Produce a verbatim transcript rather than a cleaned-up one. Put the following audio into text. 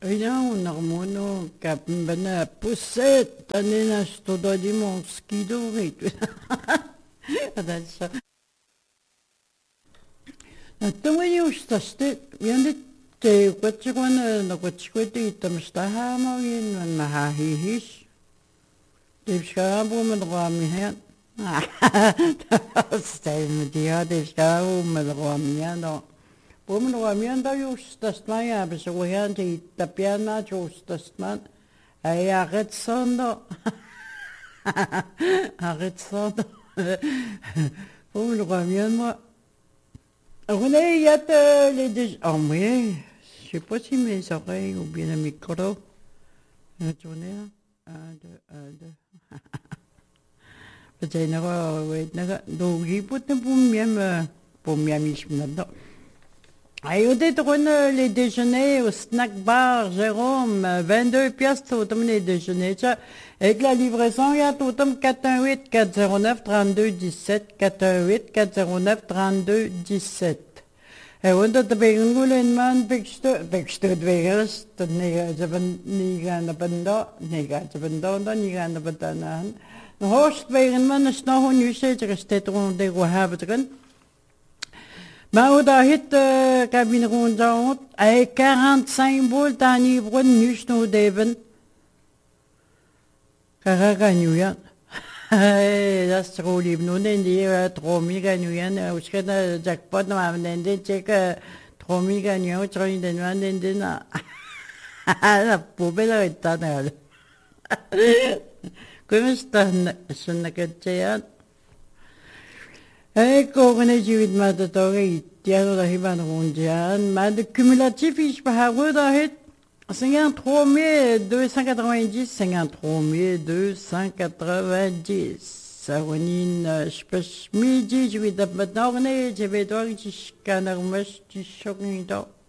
Ina unarmono kapmbana pusset tanena stodo di monskido ritu. Adesso. Nattomani ustaste yande te kwatchikwana na kwatchikwete itamstahamarin nahahihish. Devshabo madwamihan. Stai media devshabo madwamihan. Pomenoamianda justasman ja besoyan te tapiana justasman. Ai arretsando. Arretsando. Pomenoamianda. On est, il y a les deux. Oh, mais je sais pas si mes oreilles ou bien le micro. La journée, un, deux, un, deux. Peut-être que, oui, donc, il faut te pour mieux, pour mieux, maintenant. Ayudez de les déjeuners au snack bar Jérôme, vingt-deux piastres tout les déjeuners. Avec la livraison, il y a tout quatre un huit quatre zéro neuf trente-deux dix-sept, quatre un huit quatre zéro neuf trente-deux dix-sept. Et on doit te payer un man, pixte, pixte de vegas, de nega, japan, niga na banda, nega, japan da, niga na batanan. De host payer un man, is nog een usage, er is tijd om de gehaven. Maar hoe dat het cabine rond zou hij quarante-cinq boules aan die bron nu snood even. Karaganjuyan. Dat is toch lief nu in die tromiganjuyan. Als je de jackpot nou aan den check tromiganjuyan terug den aan den den na. Dat poebel uit dat nou. Kom eens dan zo'n keer. Ecco, quand j'ai vu de ma tatoeage, il y a là hiban rondian, mais de cumulatif, je peux avoir cinquante-trois mille deux cent quatre-vingt-dix, cinquante-trois mille deux cent quatre-vingt-dix. Ça renin, je peux midi, je vais de maintenant, je vais voir si je canne un match, tu choques une dent.